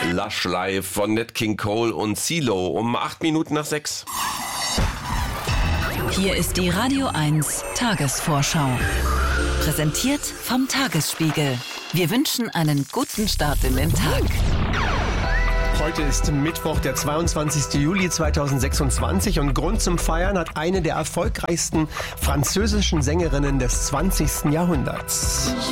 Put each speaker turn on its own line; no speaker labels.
Lush Live von Nat King Cole und CeeLo um 6:08.
Hier ist die Radio 1 Tagesvorschau. Präsentiert vom Tagesspiegel. Wir wünschen einen guten Start in den Tag.
Heute ist Mittwoch, der 22. Juli 2026 und Grund zum Feiern hat eine der erfolgreichsten französischen Sängerinnen des 20. Jahrhunderts.